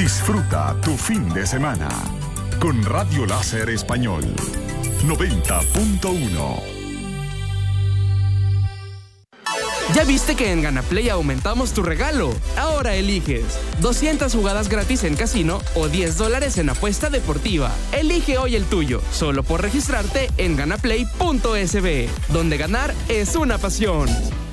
Disfruta tu fin de semana con Radio Láser Español 90.1. ¿Ya viste que en GanaPlay aumentamos tu regalo? Ahora eliges 200 jugadas gratis en casino o $10 en apuesta deportiva. Elige hoy el tuyo, solo por registrarte en ganaplay.sb, donde ganar es una pasión.